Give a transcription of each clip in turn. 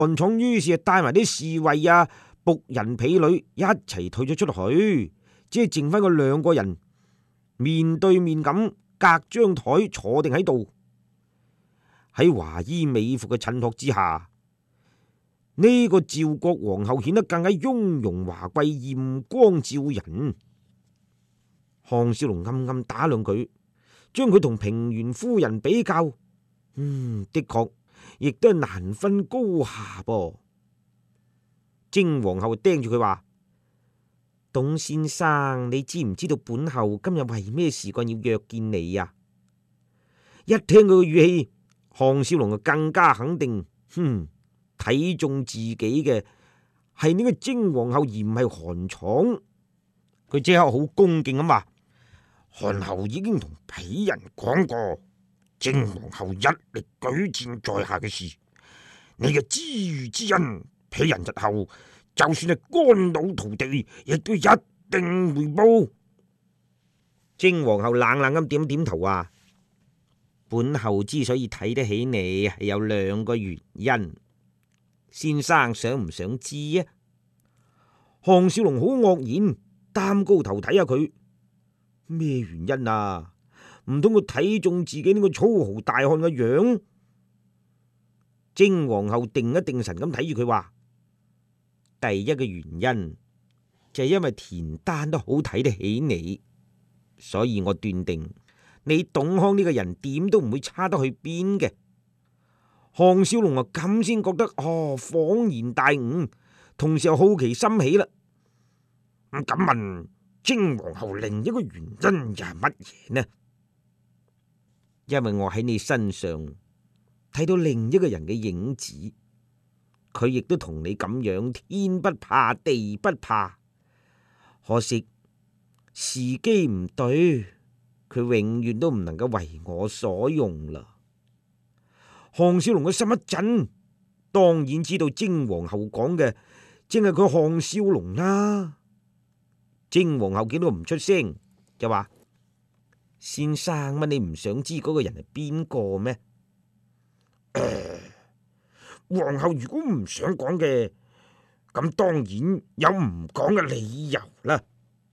韓寵於是帶埋啲侍衛啊、僕人、婢女一齊退咗出去，只係剩翻個兩個人面對面咁隔張台坐定喺度。喺華衣美服嘅襯托之下，呢個趙國皇后顯得更加雍容華貴、艷光照人。項少龍暗暗打量佢，將佢同平原夫人比較，的確亦都係難分高下噃。貞皇后盯住佢話：董先生，你知唔知道本后今日為咩事幹要約見你啊？一聽佢嘅語氣，項少龍就更加肯定，睇中自己嘅係呢個貞皇后而唔係韓寵。佢即刻好恭敬咁話：韓后已經同鄙人講過，貞皇后一力舉薦在下嘅事，你嘅知遇之恩，鄙人日後就算係肝腦塗地，亦都一定回報。貞皇后冷冷咁點點頭話：本后之所以睇得起你，係有兩個原因，先生想唔想知啊？項少龍好愕然，擔高頭睇下佢，咩原因啊？唔通佢睇中自己呢個粗豪大漢嘅樣？貞皇后定一定神咁睇住佢話：第一個原因就係因為田丹都好睇得起你，所以我斷定你董康呢個人點都唔會差得去邊嘅。項少龍啊，咁先覺得恍然大悟，同時又好奇心起啦。咁敢問貞皇后另一個原因又係乜嘢呢？因為我喺你身上睇到另一個人嘅影子，佢亦都同你咁樣，天不怕地不怕，可惜時機唔對，佢永遠都唔能夠為我所用啦。項少龍嘅心一震，當然知道貞皇后講嘅正係佢項少龍啦。貞皇后見到唔出聲，就話：先生乜你唔想知嗰個人係邊個咩？皇后如果唔想講嘅，咁當然有唔講嘅理由啦。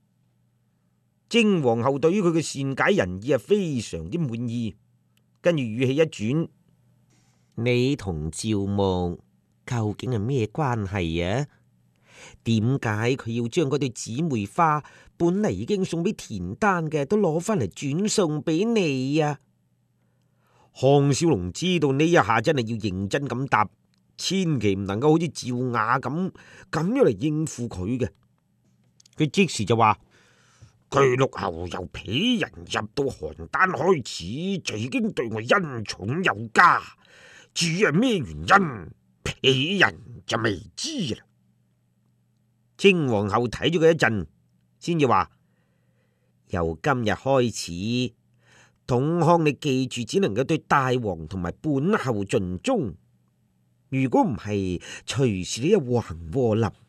貞皇后對於佢嘅善解人意係非常之滿意，跟住語氣一轉：你同趙牧究竟係咩關係啊？點解佢要將嗰對姊妹花本嚟已經送俾田丹嘅，都攞翻嚟轉送俾你啊？項少龍知道呢一下真係要認真咁答，千祈唔能夠好似趙雅咁樣嚟應付佢嘅。佢即時就話：據陸侯由鄙人入到邯鄲開始，就已經對我恩寵有加，至於係咩原因，鄙人就未知啦。貞皇后睇咗佢一陣，先至話：由今日開始，董康你記住，只能夠對大王同埋本后盡忠。如果唔係，隨時你一橫禍臨